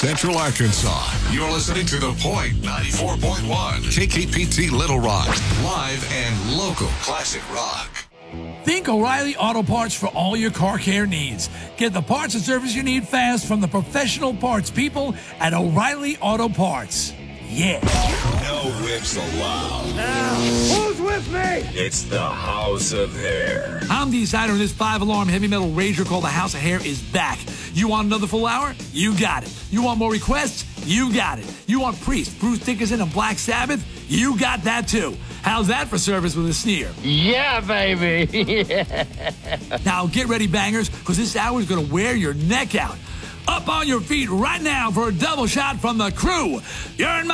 Central Arkansas. You're listening to The Point 94.1. KKPT Little Rock. Live and local classic rock. Think O'Reilly Auto Parts for all your car care needs. Get the parts and service you need fast from the professional parts people at O'Reilly Auto Parts. Yeah. No whips allowed. Who's with me? It's the House of Hair. I'm the designer, and this 5-alarm heavy metal rager called the House of Hair is back. You want another full hour? You got it. You want more requests? You got it. You want Priest, Bruce Dickinson, and Black Sabbath? You got that too. How's that for service with a sneer? Yeah, baby. Now get ready, bangers, because this hour is going to wear your neck out. Up on your feet right now for a double shot from the crew. You're in my